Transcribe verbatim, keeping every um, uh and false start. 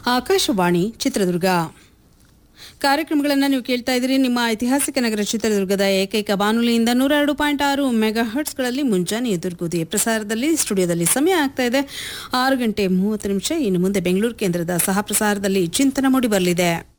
ಆಕಾಶವಾಣಿ ಚಿತ್ರದುರ್ಗ ಕಾರ್ಯಕ್ರಮಗಳನ್ನು ನೀವು ಕೇಳ್ತಾ ಇದ್ದೀರಿ. ನಿಮ್ಮ ಐತಿಹಾಸಿಕ ನಗರ ಚಿತ್ರದುರ್ಗದ ಏಕೈಕ ಬಾನುಲಿಯಿಂದ ನೂರ ಎರಡು ಪಾಯಿಂಟ್ ಆರು ಮೆಗಾ ಹರ್ಟ್ಸ್ಗಳಲ್ಲಿ ಮುಂಜಾನೆ ಎದುರುಗುದಿಯ ಪ್ರಸಾರದಲ್ಲಿ ಸ್ಟುಡಿಯೋದಲ್ಲಿ ಸಮಯ ಆಗ್ತಾ ಇದೆ ಆರು ಗಂಟೆ ಮೂವತ್ತು ನಿಮಿಷ. ಇನ್ನು ಮುಂದೆ ಬೆಂಗಳೂರು ಕೇಂದ್ರದ ಸಹ ಪ್ರಸಾರದಲ್ಲಿ ಚಿಂತನ ಮೂಡಿ ಬರಲಿದೆ.